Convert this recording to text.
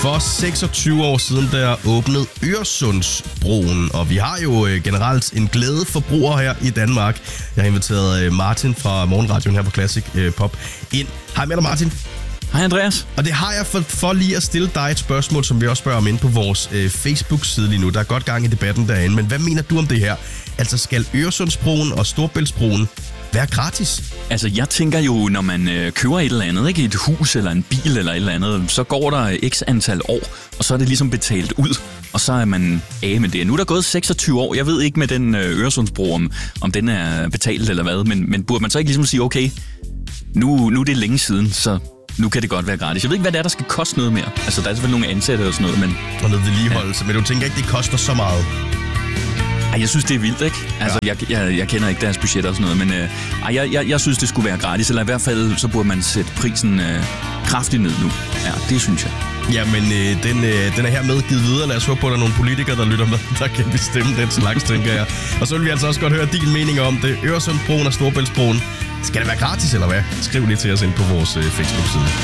For 26 år siden, der åbnede Øresundsbroen, og vi har jo generelt en glæde forbruger her i Danmark. Jeg har inviteret Martin fra Morgenradioen her på Classic Pop ind. Hej med dig, Martin. Hej Andreas. Og det har jeg for lige at stille dig et spørgsmål, som vi også spørger om inde på vores Facebook-side lige nu. Der er godt gang i debatten derinde, men hvad mener du om det her? Altså, skal Øresundsbroen og Storebæltsbroen være gratis? Altså, jeg tænker jo, når man køber et eller andet, ikke, et hus eller en bil eller et eller andet, så går der x antal år, og så er det ligesom betalt ud, og så er man af med det. Nu er der gået 26 år. Jeg ved ikke med den Øresundsbro, om den er betalt eller hvad, men burde man så ikke ligesom sige, okay, nu er det længe siden, så nu kan det godt være gratis. Jeg ved ikke, hvad det er, der skal koste noget mere. Altså, der er selvfølgelig nogle ansatte og sådan noget, men... Og noget vedligeholdelse, ja. Men du tænker ikke, det koster så meget? Ej, jeg synes, det er vildt, ikke? Altså, jeg kender ikke deres budget og sådan noget, men jeg synes, det skulle være gratis, eller i hvert fald, så burde man sætte prisen kraftigt ned nu. Ja, det synes jeg. Ja, men den er hermed givet videre. Lad os håbe på, at der er nogle politikere, der lytter med, der kan bestemme den slags, tænker jeg. Og så vil vi altså også godt høre din mening om det. Øresundsbroen og Storebæltsbroen. Skal det være gratis, eller hvad? Skriv lige til os ind på vores Facebook-side.